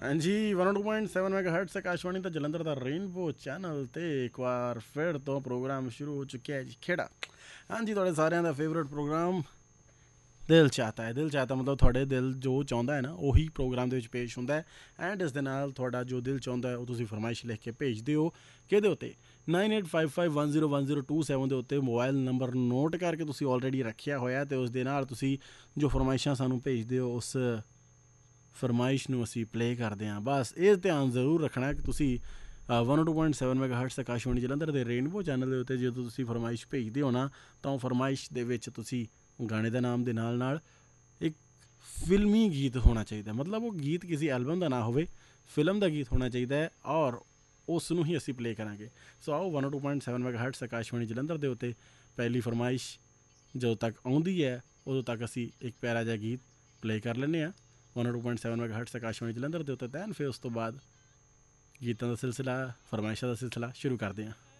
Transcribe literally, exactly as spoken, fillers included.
ਹਾਂਜੀ one two point seven mega hurts Akashvani ਦਾ ਜਲੰਧਰ ਦਾ rainbow channel ਤੇ ਇੱਕ ਵਾਰ ਫਿਰ ਤੋਂ ਪ੍ਰੋਗਰਾਮ ਸ਼ੁਰੂ ਹੋ ਚੁੱਕਿਆ ਹੈ ਜੀ ਖੇੜਾ। ਹਾਂਜੀ ਤੁਹਾਡੇ ਸਾਰਿਆਂ ਦਾ ਫੇਵਰੇਟ ਪ੍ਰੋਗਰਾਮ ਦਿਲ ਚਾਹਤਾ ਹੈ। ਦਿਲ ਚਾਹਤਾ ਮਤਲਬ ਤੁਹਾਡੇ ਦਿਲ ਜੋ ਚਾਹੁੰਦਾ ਹੈ ਨਾ ਉਹੀ ਪ੍ਰੋਗਰਾਮ ਦੇ ਵਿੱਚ ਪੇਸ਼ ਹੁੰਦਾ ਹੈ। ਐਂਡ ਇਸ ਦੇ ਨਾਲ ਤੁਹਾਡਾ ਜੋ ਦਿਲ ਚਾਹੁੰਦਾ ਹੈ ਉਹ ਤੁਸੀਂ ਫਰਮਾਇਸ਼ ਲਿਖ ਕੇ ਭੇਜਦੇ ਹੋ ਕਿਹਦੇ ਉੱਤੇ nine eight five five one zero one zero two seven ਦੇ ਉੱਤੇ ਮੋਬਾਈਲ ਨੰਬਰ ਨੋਟ ਕਰਕੇ ਤੁਸੀਂ ਆਲਰੇਡੀ ਰੱਖਿਆ ਹੋਇਆ ਅਤੇ ਉਸ ਦੇ ਨਾਲ ਤੁਸੀਂ ਜੋ ਫਰਮਾਇਸ਼ਾਂ ਸਾਨੂੰ ਭੇਜਦੇ ਹੋ ਉਸ ਫਰਮਾਇਸ਼ ਨੂੰ ਅਸੀਂ ਪਲੇ ਕਰਦੇ ਹਾਂ। ਬਸ ਇਹ ਧਿਆਨ ਜ਼ਰੂਰ ਰੱਖਣਾ ਕਿ ਤੁਸੀਂ one two point seven mega hurts Akashvani Jalandhar ਦੇ ਰੇਨਬੋ ਚੈਨਲ ਦੇ ਉੱਤੇ ਜਦੋਂ ਤੁਸੀਂ ਫਰਮਾਇਸ਼ ਭੇਜਦੇ ਹੋ ਨਾ ਤਾਂ ਉਹ ਫਰਮਾਇਸ਼ ਦੇ ਵਿੱਚ ਤੁਸੀਂ ਗਾਣੇ ਦੇ ਨਾਮ ਦੇ ਨਾਲ ਨਾਲ ਇੱਕ ਫਿਲਮੀ ਗੀਤ ਹੋਣਾ ਚਾਹੀਦਾ। ਮਤਲਬ ਉਹ ਗੀਤ ਕਿਸੇ ਐਲਬਮ ਦਾ ਨਾ ਹੋਵੇ, ਫਿਲਮ ਦਾ ਗੀਤ ਹੋਣਾ ਚਾਹੀਦਾ ਹੈ ਔਰ ਉਸ ਨੂੰ ਹੀ ਅਸੀਂ ਪਲੇ ਕਰਾਂਗੇ। ਸੋ ਆਓ one two point seven mega hurts Akashvani Jalandhar ਦੇ ਉੱਤੇ ਪਹਿਲੀ ਫਰਮਾਇਸ਼ ਜਦੋਂ ਤੱਕ ਆਉਂਦੀ ਹੈ ਉਦੋਂ ਤੱਕ ਅਸੀਂ ਇੱਕ ਪਿਆਰਾ ਜਿਹਾ ਗੀਤ ਪਲੇ ਕਰ ਲੈਂਦੇ ਹਾਂ one two point seven mega hurts Akashvani Jalandhar ਦੇ ਉੱਤੇ। ਦੈਨ ਫਿਰ ਉਸ ਤੋਂ ਬਾਅਦ ਗੀਤਾਂ ਦਾ ਸਿਲਸਿਲਾ, ਫਰਮਾਇਸ਼ਾਂ ਦਾ ਸਿਲਸਿਲਾ ਸ਼ੁਰੂ ਕਰਦੇ ਹਾਂ।